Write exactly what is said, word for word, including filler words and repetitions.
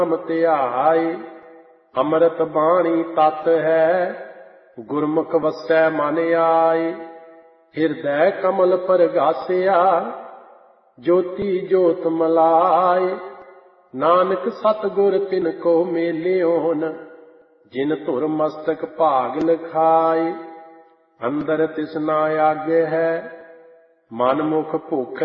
ਧਿਆਏ। ਅੰਮ੍ਰਿਤ ਬਾਣੀ ਤਤ ਹੈ ਗੁਰਮੁਖ ਵਸੈ ਮਨ ਆਏ। ਹਿਰਦੈ ਕਮਲ ਪਰਗਾਸਿਆ ਜੋਤੀ ਜੋਤ ਮਲਾਏ। ਨਾਨਕ ਸਤਿਗੁਰ ਤਿਨ ਕੋ ਮੇਲਿਓਨ ਜਿਨ ਧੁਰ ਮਸਤਕ ਭਾਗ ਲਿਖਾਏ। ਅੰਦਰ ਤਿਸਨਾ ਆਗੇ ਹੈ ਮਨ ਮੁਖ ਭੁਖ